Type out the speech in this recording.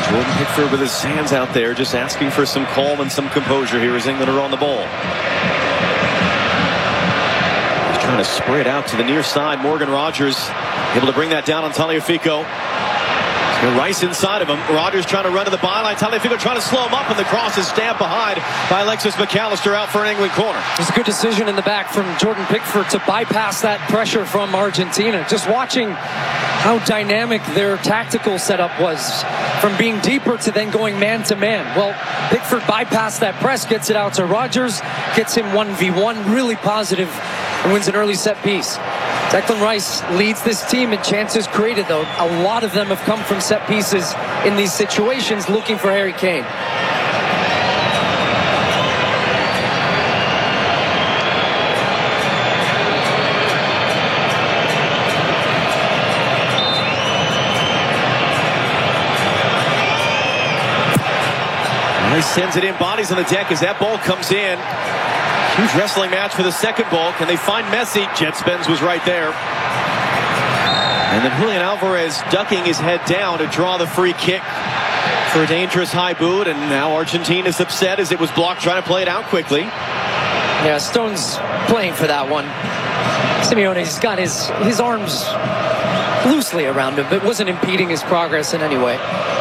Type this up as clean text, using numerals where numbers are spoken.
Jordan Pickford with his hands out there, just asking for some calm and some composure here as England are on the ball. He's trying to spread out to the near side. Morgan Rogers able to bring that down on Tagliafico. Rice inside of him. Rodgers trying to run to the byline. Tagliafico trying to slow him up, and the cross is stamped behind by Alexis McAllister out for an England corner. It's a good decision in the back from Jordan Pickford to bypass that pressure from Argentina. Just watching how dynamic their tactical setup was from being deeper to then going man-to-man. Well, Pickford bypassed that press, gets it out to Rodgers, gets him 1v1, really positive, and wins an early set piece. Declan Rice leads this team in chances created, though. A lot of them have come from set pieces in these situations, looking for Harry Kane. Rice sends it in, bodies on the deck as that ball comes in. Huge wrestling match for the second ball. Can they find Messi? Jet Spence was right there. And then Julian Alvarez ducking his head down to draw the free kick for a dangerous high boot. And now Argentina's upset as it was blocked, trying to play it out quickly. Yeah, Stone's playing for that one. Simeone's got his arms loosely around him, but wasn't impeding his progress in any way.